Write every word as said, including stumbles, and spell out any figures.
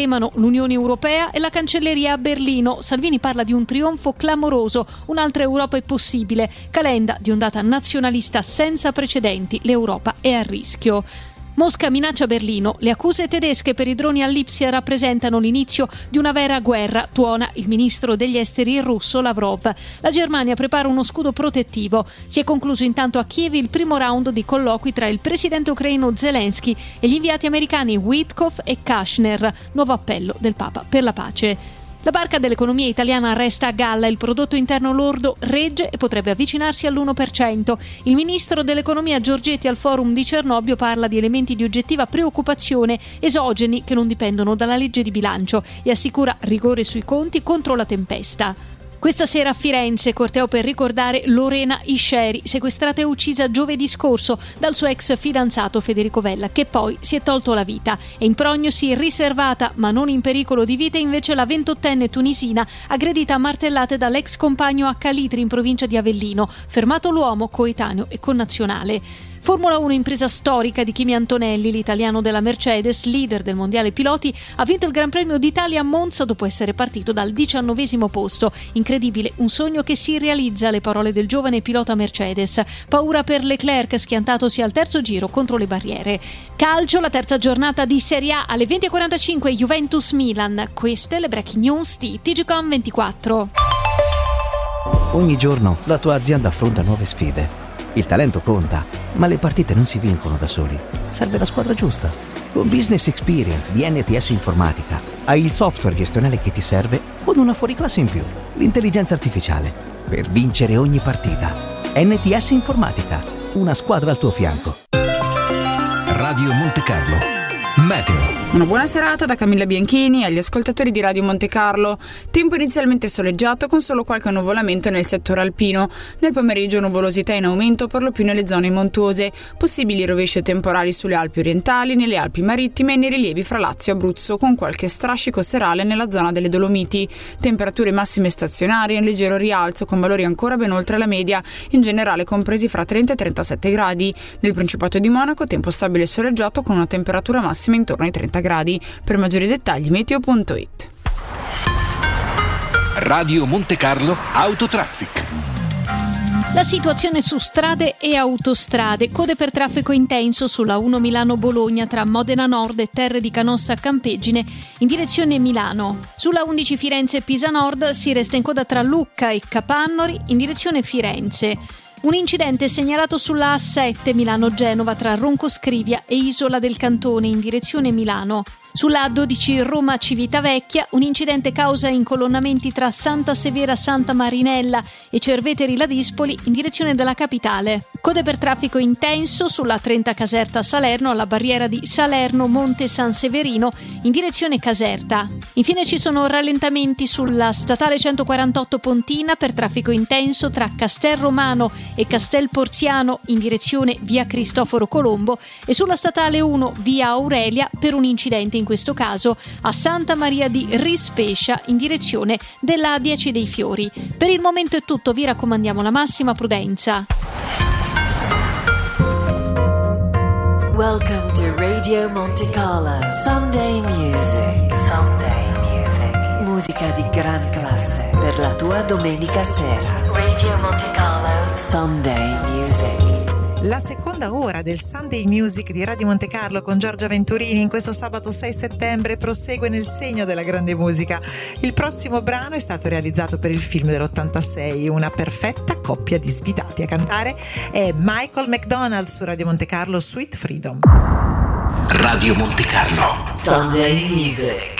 tremano l'Unione Europea e la cancelleria a Berlino. Salvini parla di un trionfo clamoroso, un'altra Europa è possibile. Calenda di ondata nazionalista senza precedenti, l'Europa è a rischio. Mosca minaccia Berlino. Le accuse tedesche per i droni all'Ipsia rappresentano l'inizio di una vera guerra, tuona il ministro degli esteri russo Lavrov. La Germania prepara uno scudo protettivo. Si è concluso intanto a Kiev il primo round di colloqui tra il presidente ucraino Zelensky e gli inviati americani Witkoff e Kushner. Nuovo appello del Papa per la pace. La barca dell'economia italiana resta a galla, il prodotto interno lordo regge e potrebbe avvicinarsi all'uno per cento. Il ministro dell'economia Giorgetti al forum di Cernobbio parla di elementi di oggettiva preoccupazione esogeni che non dipendono dalla legge di bilancio e assicura rigore sui conti contro la tempesta. Questa sera a Firenze, corteo per ricordare Lorena Isceri, sequestrata e uccisa giovedì scorso dal suo ex fidanzato Federico Vella, che poi si è tolto la vita. E in prognosi riservata, ma non in pericolo di vita, invece la ventottenne tunisina aggredita a martellate dall'ex compagno a Calitri in provincia di Avellino, fermato l'uomo coetaneo e connazionale. Formula uno, impresa storica di Kimi Antonelli, l'italiano della Mercedes, leader del mondiale piloti, ha vinto il Gran Premio d'Italia a Monza dopo essere partito dal diciannovesimo posto. Incredibile, un sogno che si realizza, le parole del giovane pilota Mercedes. Paura per Leclerc, schiantatosi al terzo giro contro le barriere. Calcio, la terza giornata di Serie A alle venti e quarantacinque, Juventus-Milan. Queste le breaking news di T G Com ventiquattro. Ogni giorno la tua azienda affronta nuove sfide. Il talento conta, ma le partite non si vincono da soli. Serve la squadra giusta. Con Business Experience di N T S Informatica hai il software gestionale che ti serve con una fuoriclasse in più, l'intelligenza artificiale, per vincere ogni partita. N T S Informatica, una squadra al tuo fianco. Radio Monte Carlo. Meteo. Una buona serata da Camilla Bianchini agli ascoltatori di Radio Monte Carlo. Tempo inizialmente soleggiato con solo qualche nuvolamento nel settore alpino. Nel pomeriggio nuvolosità in aumento per lo più nelle zone montuose. Possibili rovesci temporali sulle Alpi orientali, nelle Alpi marittime e nei rilievi fra Lazio e Abruzzo, con qualche strascico serale nella zona delle Dolomiti. Temperature massime stazionarie in leggero rialzo con valori ancora ben oltre la media, in generale compresi fra trenta e trentasette gradi. Nel Principato di Monaco tempo stabile e soleggiato con una temperatura massima intorno ai trenta gradi. Per maggiori dettagli meteo punto it. Radio Monte Carlo Autotraffic. La situazione su strade e autostrade. Code per traffico intenso sulla uno Milano-Bologna tra Modena Nord e Terre di Canossa Campeggine in direzione Milano. Sulla undici Firenze-Pisa Nord si resta in coda tra Lucca e Capannori in direzione Firenze. Un incidente segnalato sulla A sette Milano-Genova tra Ronco Scrivia e Isola del Cantone in direzione Milano. Sulla A dodici Roma-Civitavecchia un incidente causa incolonnamenti tra Santa Severa Santa Marinella e Cerveteri Ladispoli in direzione della capitale. Code per traffico intenso sulla trenta Caserta Salerno alla barriera di Salerno Monte San Severino in direzione Caserta. Infine ci sono rallentamenti sulla statale centoquarantotto Pontina per traffico intenso tra Castel Romano e Castel Porziano in direzione via Cristoforo Colombo e sulla statale uno via Aurelia per un incidente in questo caso a Santa Maria di Rispescia in direzione della A dieci dei Fiori. Per il momento è tutto, vi raccomandiamo la massima prudenza. Welcome to Radio Monte Carlo Sunday Music. Sunday Music. Musica di gran classe per la tua domenica sera. Radio Monte Carlo Sunday Music. La seconda ora del Sunday Music di Radio Monte Carlo con Giorgia Venturini in questo sabato sei settembre prosegue nel segno della grande musica. Il prossimo brano è stato realizzato per il film dell'ottantasei, una perfetta coppia di sfidati. A cantare è Michael McDonald su Radio Monte Carlo, Sweet Freedom. Radio Monte Carlo Sunday Music.